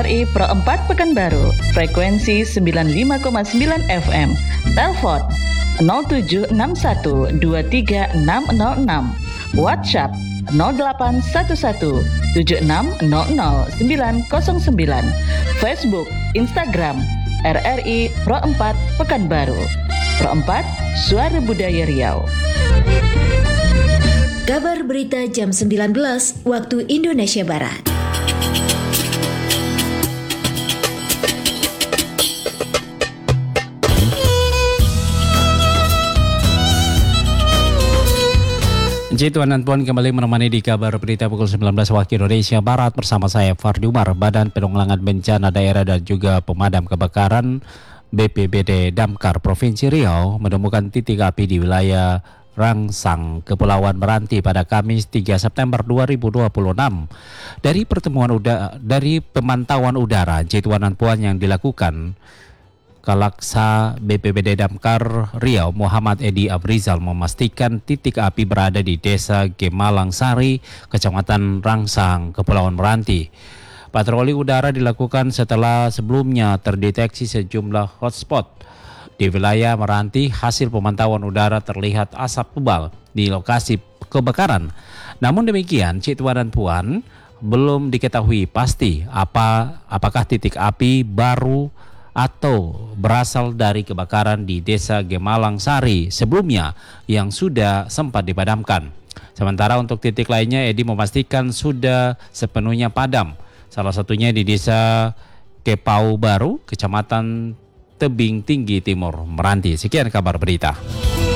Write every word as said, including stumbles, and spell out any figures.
R I Pro empat Pekanbaru, frekuensi sembilan puluh lima koma sembilan F M. Telepon nol tujuh enam satu dua tiga enam nol enam. WhatsApp nol delapan satu satu tujuh enam nol nol sembilan nol sembilan. Facebook, Instagram R R I Pro empat Pekanbaru. Pro empat, Suara Budaya Riau. Kabar berita jam sembilan belas waktu Indonesia Barat. Tuan dan Puan kembali menemani di kabar berita pukul sembilan belas waktu Indonesia Barat bersama saya Fardi Umar. Badan Penanggulangan Bencana Daerah dan juga Pemadam Kebakaran B P B D Damkar Provinsi Riau menemukan titik api di wilayah Rangsang, Kepulauan Meranti pada Kamis tiga September dua ribu dua puluh enam. Dari pertemuan udara, dari pemantauan udara Tuan dan Puan yang dilakukan, Kalaksa B P B D Damkar Riau Muhammad Edi Abrizal memastikan titik api berada di Desa Gemalang Sari, Kecamatan Rangsang, Kepulauan Meranti. Patroli udara dilakukan setelah sebelumnya terdeteksi sejumlah hotspot di wilayah Meranti. Hasil pemantauan udara terlihat asap tebal di lokasi kebakaran. Namun demikian, Tuan dan Puan, belum diketahui pasti apa apakah titik api baru atau berasal dari kebakaran di Desa Gemalang Sari sebelumnya yang sudah sempat dipadamkan. Sementara untuk titik lainnya, Edi memastikan sudah sepenuhnya padam. Salah satunya di Desa Kepau Baru, Kecamatan Tebing Tinggi Timur, Meranti. Sekian kabar berita.